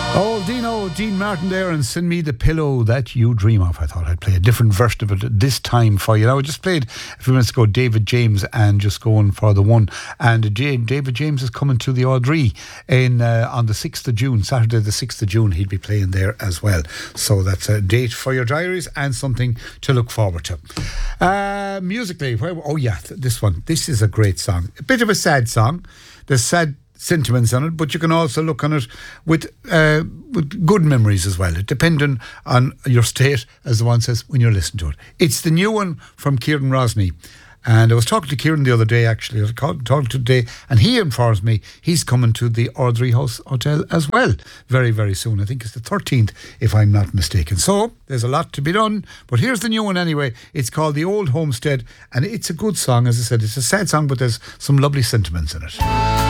Oh, Dean Martin there, and Send Me the Pillow That You Dream Of. I thought I'd play a different version of it this time for you. Now, I just played a few minutes ago David James and Just Going for the One. And David James is coming to the Audrey on the 6th of June, Saturday the 6th of June. He'll be playing there as well. So that's a date for your diaries and something to look forward to. Musically, this one. This is a great song. A bit of a sad song. There's sad sentiments on it, but you can also look on it with good memories as well, depending on your state, as the one says, when you're listening to it. It's the new one from Kieran Rosny. And I was talking to Kieran the other day, actually. I was talking today, and he informs me he's coming to the Ardrey House Hotel as well very, very soon. I think it's the 13th, if I'm not mistaken. So there's a lot to be done, but here's the new one anyway. It's called The Old Homestead, and it's a good song. As I said, it's a sad song, but there's some lovely sentiments in it.